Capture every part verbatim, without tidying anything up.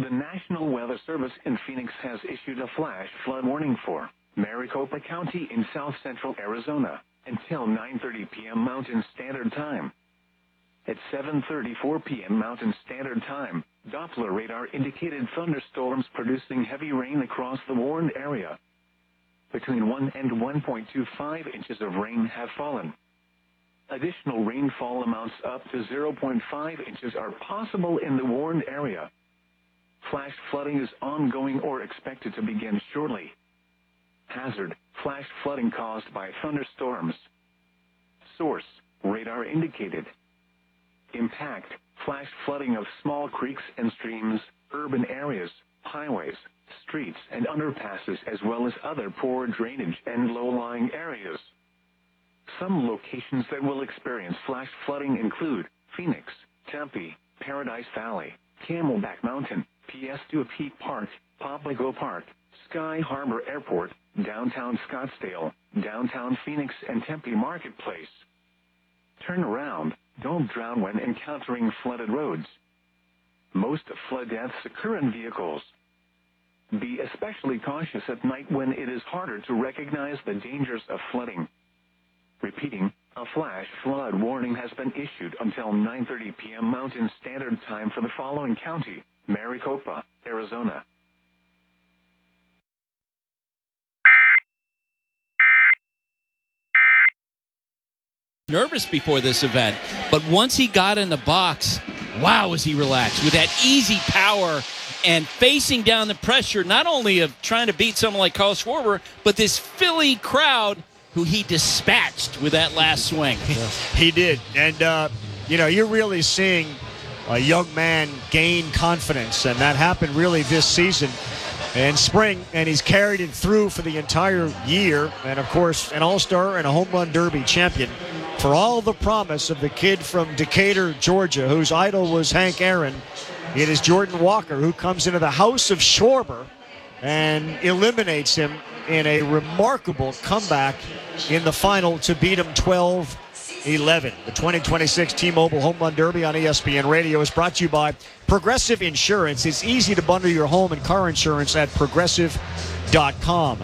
The National Weather Service in Phoenix has issued a flash flood warning for Maricopa County in south-central Arizona until nine thirty p.m. Mountain Standard Time. At seven thirty-four p.m. Mountain Standard Time, Doppler radar indicated thunderstorms producing heavy rain across the warned area. Between one and one point two five inches of rain have fallen. Additional rainfall amounts up to zero point five inches are possible in the warned area. Flash flooding is ongoing or expected to begin shortly. Hazard: flash flooding caused by thunderstorms. Source: radar indicated. Impact: flash flooding of small creeks and streams, urban areas, highways, streets, and underpasses, as well as other poor drainage and low-lying areas. Some locations that will experience flash flooding include Phoenix, Tempe, Paradise Valley, Camelback Mountain, Piestewa Peak Park, Papago Park, Sky Harbor Airport, downtown Scottsdale, downtown Phoenix, and Tempe Marketplace. Turn around. Don't drown when encountering flooded roads. Most flood deaths occur in vehicles. Be especially cautious at night when it is harder to recognize the dangers of flooding. Repeating, a flash flood warning has been issued until nine thirty p.m. Mountain Standard Time for the following county: Maricopa, Arizona. Nervous before this event, but once he got in the box, wow, was he relaxed with that easy power and facing down the pressure, not only of trying to beat someone like Kyle Schwarber, but this Philly crowd who he dispatched with that last swing. He did. And, uh, you know, you're really seeing a young man gain confidence, and that happened really this season in spring, and he's carried it through for the entire year. And, of course, an all-star and a home run derby champion. For all the promise of the kid from Decatur, Georgia, whose idol was Hank Aaron, it is Jordan Walker who comes into the house of Schwarber and eliminates him in a remarkable comeback in the final to beat him twelve eleven. The twenty twenty-six T-Mobile Home Run Derby on E S P N Radio is brought to you by Progressive Insurance. It's easy to bundle your home and car insurance at progressive dot com.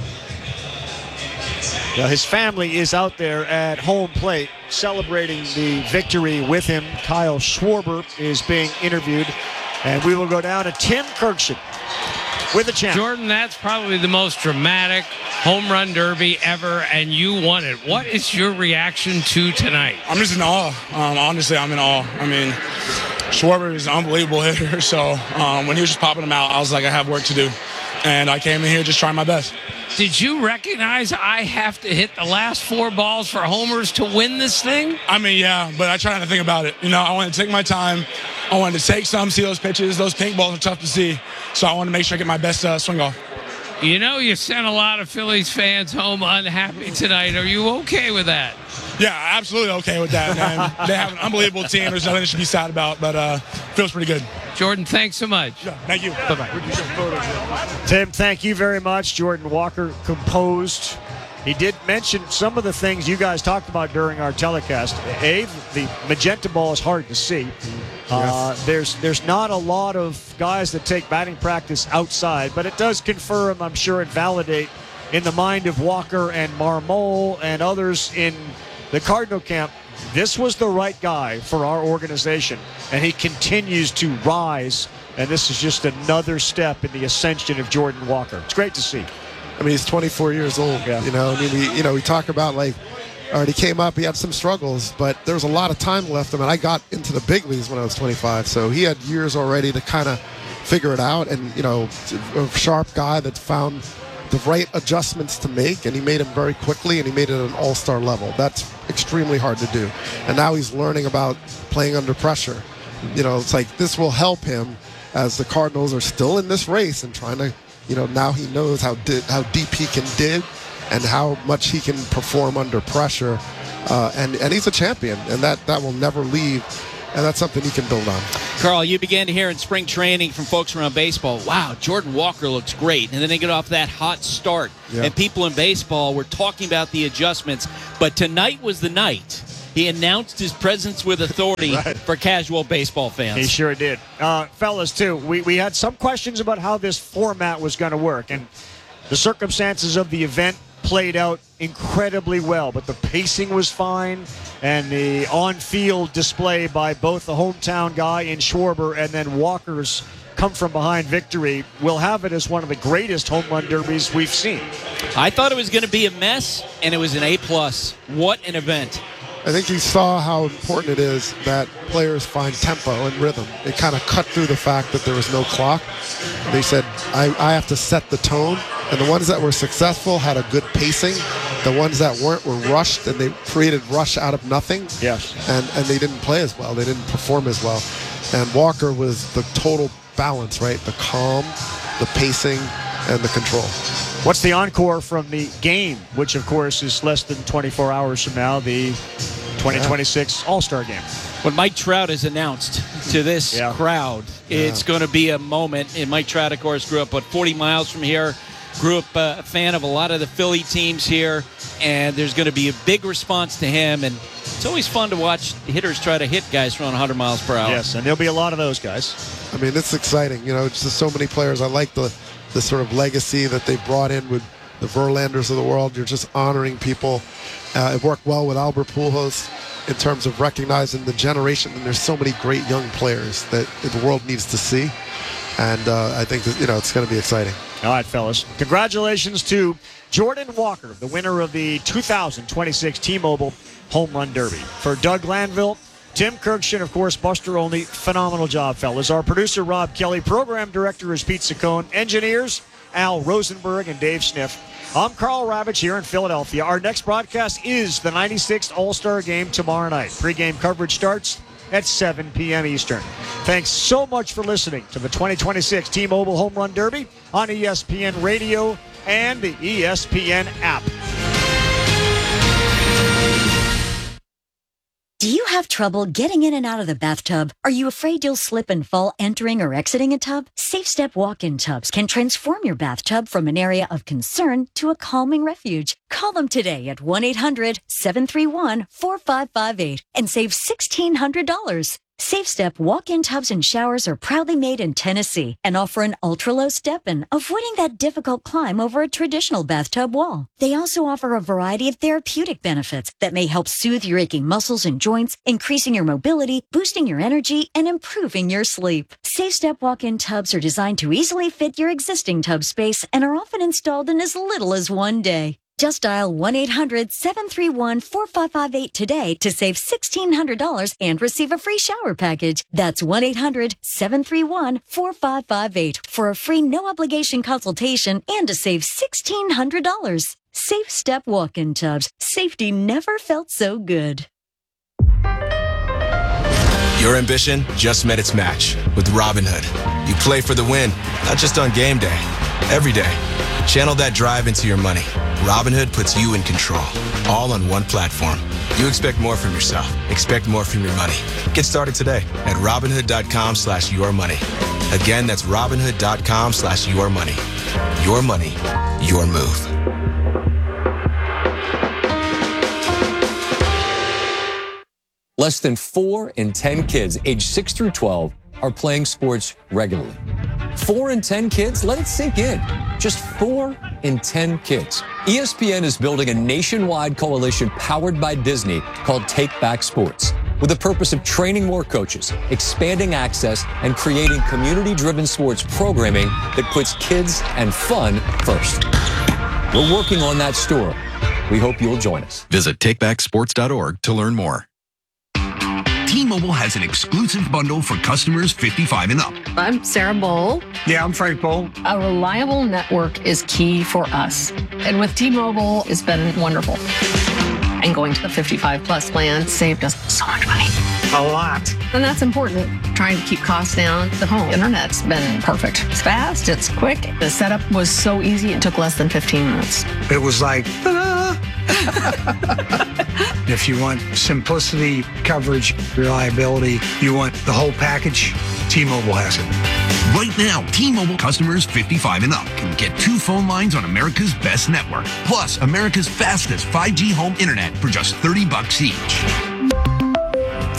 Now, his family is out there at home plate celebrating the victory with him. Kyle Schwarber is being interviewed, and we will go down to Tim Kirkshin with the champ. Jordan, that's probably the most dramatic home run derby ever, and you won it. What is your reaction to tonight? I'm just in awe. Um, honestly, I'm in awe. I mean, Schwarber is an unbelievable hitter, so um, when he was just popping them out, I was like, I have work to do. And I came in here just trying my best. Did you recognize I have to hit the last four balls for homers to win this thing? I mean, yeah, but I try not to think about it. You know, I wanted to take my time. I wanted to take some, see those pitches. Those pink balls are tough to see. So I want to make sure I get my best uh, swing off. You know you sent a lot of Phillies fans home unhappy tonight. Are you okay with that? Yeah, absolutely okay with that, man. They have an unbelievable team. There's nothing to should be sad about, but uh, feels pretty good. Jordan, thanks so much. Yeah, thank you. Bye-bye. Tim, thank you very much. Jordan Walker, composed. He did mention some of the things you guys talked about during our telecast. A, the magenta ball is hard to see. Uh, there's there's not a lot of guys that take batting practice outside, but it does confirm, I'm sure, and validate in the mind of Walker and Marmol and others in the Cardinal camp, this was the right guy for our organization, and he continues to rise, and this is just another step in the ascension of Jordan Walker. It's great to see. I mean, he's twenty-four years old. Yeah. You know, I mean, we, you know, we talk about, like, all right, he came up, he had some struggles, but there was a lot of time left. I mean, I got into the big leagues when I was twenty-five, so he had years already to kind of figure it out, and, you know, a sharp guy that found the right adjustments to make, and he made them very quickly, and he made it at an all-star level. That's extremely hard to do. And now he's learning about playing under pressure. You know, it's like this will help him as the Cardinals are still in this race and trying to, you know, now he knows how di- how deep he can dig and how much he can perform under pressure. Uh, and, and he's a champion, and that, that will never leave. And that's something he can build on. Carl, you began to hear in spring training from folks around baseball, wow, Jordan Walker looks great. And then they get off that hot start. Yeah. And people in baseball were talking about the adjustments. But tonight was the night He announced his presence with authority Right. for casual baseball fans. He sure did. Uh, fellas, too, we, we had some questions about how this format was going to work, and the circumstances of the event played out incredibly well, but the pacing was fine, and the on-field display by both the hometown guy in Schwarber and then Walker's come-from-behind victory will have it as one of the greatest home run derbies we've seen. I thought it was going to be a mess, and it was an A-plus. What an event. I think you saw how important it is that players find tempo and rhythm. It kind of cut through the fact that there was no clock. They said, I, I have to set the tone. And the ones that were successful had a good pacing. The ones that weren't were rushed, and they created rush out of nothing. Yes. And, and they didn't play as well. They didn't perform as well. And Walker was the total balance, right? The calm, the pacing, and the control. What's the encore from the game, which, of course, is less than twenty-four hours from now, the twenty twenty-six yeah. All-Star Game? When Mike Trout is announced to this yeah. crowd, yeah. it's going to be a moment. And Mike Trout, of course, grew up about forty miles from here, grew up uh, a fan of a lot of the Philly teams here, and there's going to be a big response to him. And it's always fun to watch hitters try to hit guys from one hundred miles per hour. Yes, and there'll be a lot of those guys. I mean, it's exciting. You know, it's just so many players. I like the, the sort of legacy that they brought in with the Verlanders of the world. You're just honoring people. Uh, it worked well with Albert Pujols in terms of recognizing the generation. And there's so many great young players that the world needs to see. And uh, I think that, you know, it's going to be exciting. All right, fellas. Congratulations to Jordan Walker, the winner of the two thousand twenty-six T-Mobile Home Run Derby. For Doug Glanville, Tim Kirkshin, of course, Buster Olney. Phenomenal job, fellas. Our producer, Rob Kelly. Program director is Pete Saccone. Engineers, Al Rosenberg and Dave Sniff. I'm Carl Ravitch here in Philadelphia. Our next broadcast is the ninety-sixth All-Star Game tomorrow night. Pre-game coverage starts at seven p.m. Eastern. Thanks so much for listening to the twenty twenty-six T-Mobile Home Run Derby on E S P N Radio and the E S P N app. Do you have trouble getting in and out of the bathtub? Are you afraid you'll slip and fall entering or exiting a tub? SafeStep walk-in tubs can transform your bathtub from an area of concern to a calming refuge. Call them today at one eight hundred seven three one four five five eight and save sixteen hundred dollars. SafeStep walk-in tubs and showers are proudly made in Tennessee and offer an ultra-low step-in, avoiding that difficult climb over a traditional bathtub wall. They also offer a variety of therapeutic benefits that may help soothe your aching muscles and joints, increasing your mobility, boosting your energy, and improving your sleep. SafeStep walk-in tubs are designed to easily fit your existing tub space and are often installed in as little as one day. Just dial one eight hundred seven three one four five five eight today to save sixteen hundred dollars and receive a free shower package. That's one eight hundred seven three one four five five eight for a free no-obligation consultation and to save sixteen hundred dollars. Safe Step walk-in tubs. Safety never felt so good. Your ambition just met its match with Robinhood. You play for the win, not just on game day, every day. Channel that drive into your money. Robinhood puts you in control, all on one platform. You expect more from yourself. Expect more from your money. Get started today at Robinhood.com slash your money. Again, that's Robinhood.com slash your money. Your money, your move. Less than four in ten kids aged six through twelve are playing sports regularly. Four in ten kids? Let it sink in. Just four in ten kids. E S P N is building a nationwide coalition powered by Disney called Take Back Sports, with the purpose of training more coaches, expanding access, and creating community-driven sports programming that puts kids and fun first. We're working on that story. We hope you'll join us. Visit take back sports dot org to learn more. T-Mobile has an exclusive bundle for customers fifty-five and up. I'm Sarah Bowl. Yeah, I'm Frank Bowl. A reliable network is key for us. And with T-Mobile, it's been wonderful. And going to the fifty-five plus plan saved us so much money. A lot. And that's important. Trying to keep costs down. The home internet's been perfect. It's fast, it's quick. The setup was so easy, it took less than fifteen minutes. It was like, ta-da! If you want simplicity, coverage, reliability, you want the whole package, T-Mobile has it. Right now, T-Mobile customers fifty-five and up can get two phone lines on America's best network, plus America's fastest five G home internet for just thirty bucks each.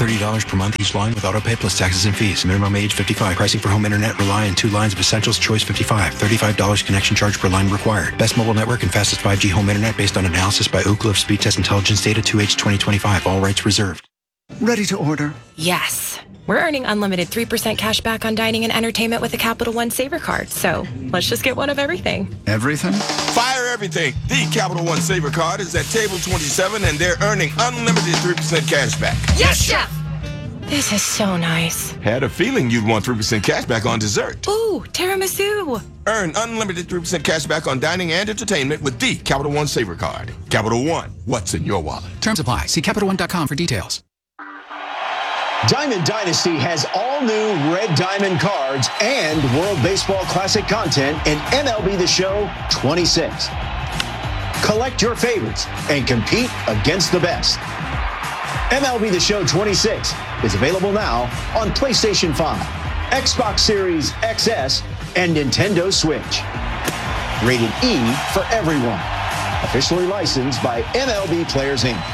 thirty dollars per month each line with autopay plus taxes and fees. Minimum age fifty-five. Pricing for home internet rely on two lines of Essentials Choice fifty-five. thirty-five dollars connection charge per line required. Best mobile network and fastest five G home internet based on analysis by Oak Cliff Speed Test Intelligence Data two H twenty twenty-five. All rights reserved. Ready to order? Yes. We're earning unlimited three percent cash back on dining and entertainment with a Capital One Saver card. So let's just get one of everything. Everything? Fire everything. The Capital One Saver card is at table twenty-seven, and they're earning unlimited three percent cash back. Yes, Chef! This is so nice. Had a feeling you'd want three percent cash back on dessert. Ooh, tiramisu. Earn unlimited three percent cash back on dining and entertainment with the Capital One Saver card. Capital One, what's in your wallet? Terms apply. See Capital One dot com for details. Diamond Dynasty has all new Red Diamond cards and World Baseball Classic content in M L B The Show twenty-six. Collect your favorites and compete against the best. M L B The Show twenty-six is available now on PlayStation five, Xbox Series X S, and Nintendo Switch. Rated E for everyone. Officially licensed by M L B Players Incorporated.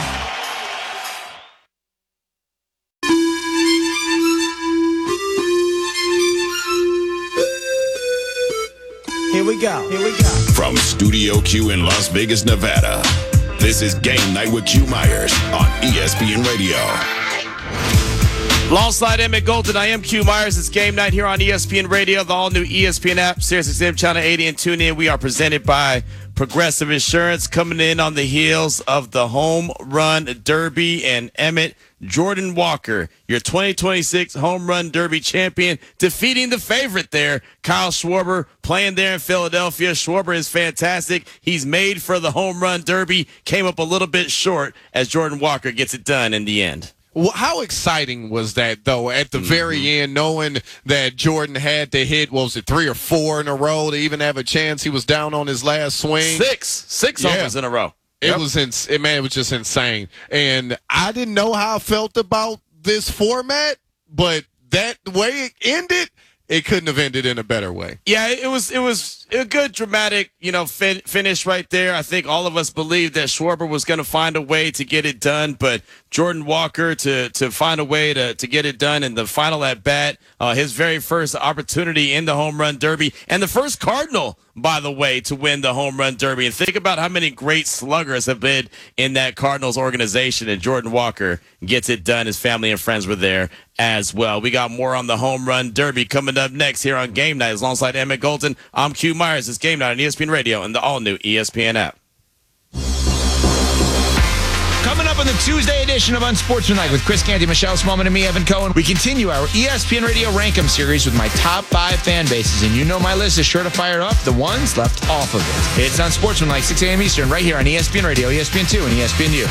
Here we go. Here we go. From Studio Q in Las Vegas, Nevada, this is Game Night with Q Myers on E S P N Radio. Alongside Emmett Golden, I am Q Myers. It's Game Night here on E S P N Radio, the all-new E S P N app, SiriusXM Channel eighty, and tune in. We are presented by Progressive Insurance, coming in on the heels of the Home Run Derby, and Emmett, Jordan Walker, your twenty twenty-six Home Run Derby champion, defeating the favorite there, Kyle Schwarber, playing there in Philadelphia. Schwarber is fantastic. He's made for the Home Run Derby. Came up a little bit short as Jordan Walker gets it done in the end. Well, how exciting was that, though, at the mm-hmm. very end, knowing that Jordan had to hit, what was it, three or four in a row to even have a chance? He was down on his last swing. Six. Six yeah. homers in a row. It yep. was, ins- it, man, it was just insane. And I didn't know how I felt about this format, but that way it ended, it couldn't have ended in a better way. Yeah, it was it was a good dramatic, you know, fin- finish right there. I think all of us believed that Schwarber was going to find a way to get it done, but Jordan Walker to to find a way to to get it done in the final at bat, uh, his very first opportunity in the Home Run Derby, and the first Cardinal, by the way, to win the Home Run Derby. And think about how many great sluggers have been in that Cardinals organization, and Jordan Walker gets it done. His family and friends were there as well. We got more on the Home Run Derby coming up next here on Game Night. Alongside Emmett Golden, I'm Q Myers. It's Game Night on E S P N Radio and the all-new E S P N app. Coming up on the Tuesday edition of Unsportsmanlike with Chris Canty, Michelle Smallman, and me, Evan Cohen, we continue our E S P N Radio Rank 'em series with my top five fan bases. And you know my list is sure to fire up the ones left off of it. It's Unsportsmanlike, six a.m. Eastern, right here on E S P N Radio, E S P N two, and E S P N U.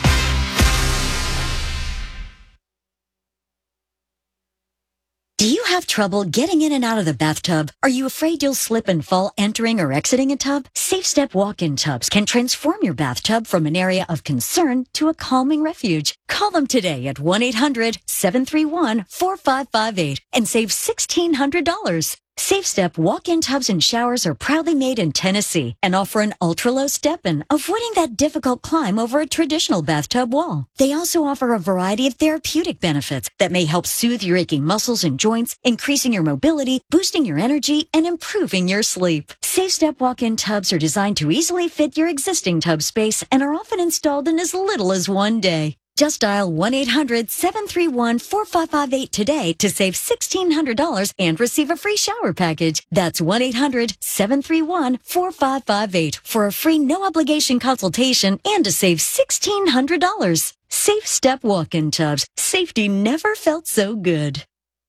Do you have trouble getting in and out of the bathtub? Are you afraid you'll slip and fall entering or exiting a tub? Safe Step walk-in tubs can transform your bathtub from an area of concern to a calming refuge. Call them today at one eight hundred seven three one four five five eight and save sixteen hundred dollars. Safe Step walk-in tubs and showers are proudly made in Tennessee and offer an ultra-low step-in, avoiding that difficult climb over a traditional bathtub wall. They also offer a variety of therapeutic benefits that may help soothe your aching muscles and joints, increasing your mobility, boosting your energy, and improving your sleep. Safe Step walk-in tubs are designed to easily fit your existing tub space and are often installed in as little as one day. Just dial one eight hundred seven three one four five five eight today to save sixteen hundred dollars and receive a free shower package. That's one eight hundred seven three one four five five eight for a free no-obligation consultation and to save sixteen hundred dollars. Safe Step walk-in tubs. Safety never felt so good.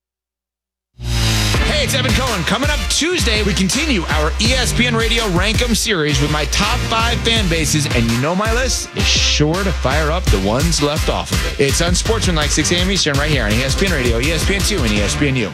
Hey, it's Evan Cohen. Coming up Tuesday, we continue our E S P N Radio Rank 'em series with my top five fan bases, and you know my list is sure to fire up the ones left off of it. It's Unsportsmanlike, six a.m. Eastern, right here on E S P N Radio, E S P N two, and E S P N U.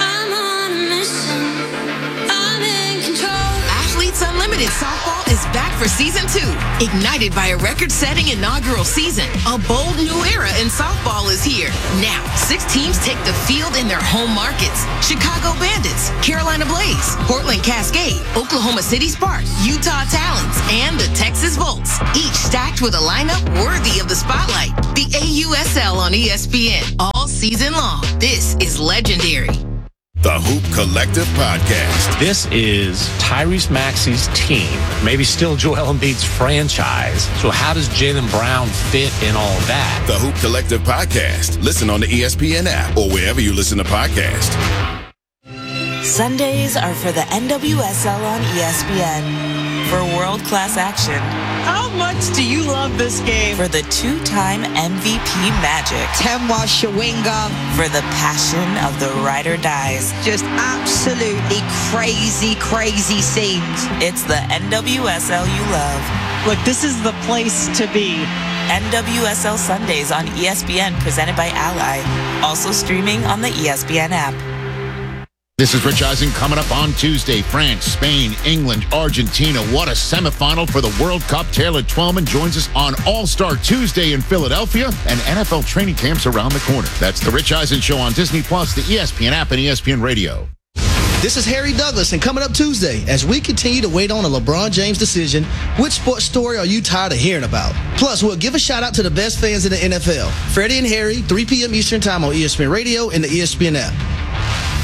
Athletes Unlimited Softball is back for season two. Ignited by a record-setting inaugural season, a bold new era in softball is here. Now, six teams take the field in their home markets. Chicago Bandits, Carolina Blaze, Portland Cascade, Oklahoma City Sparks, Utah Talons, and the Texas Volts. Each stacked with a lineup worthy of the spotlight. The A U S L on E S P N all season long. This is legendary. The Hoop Collective Podcast. This is Tyrese Maxey's team, maybe still Joel Embiid's franchise. So how does Jaylen Brown fit in all of that? The Hoop Collective Podcast. Listen on the E S P N app or wherever you listen to podcasts. Sundays are for the N W S L on E S P N. For world-class action. How much do you love this game? For the two-time M V P magic. Temwa Shawinga. For the passion of the ride or dies. Just absolutely crazy, crazy scenes. It's the N W S L you love. Look, this is the place to be. N W S L Sundays on E S P N, presented by Ally. Also streaming on the E S P N app. This is Rich Eisen coming up on Tuesday. France, Spain, England, Argentina. What a semifinal for the World Cup. Taylor Twellman joins us on All-Star Tuesday in Philadelphia, and N F L training camps around the corner. That's the Rich Eisen Show on Disney Plus, the E S P N app, and E S P N Radio. This is Harry Douglas, and coming up Tuesday, as we continue to wait on a LeBron James decision, which sports story are you tired of hearing about? Plus, we'll give a shout-out to the best fans in the N F L. Freddie and Harry, three p.m. Eastern Time on E S P N Radio and the E S P N app.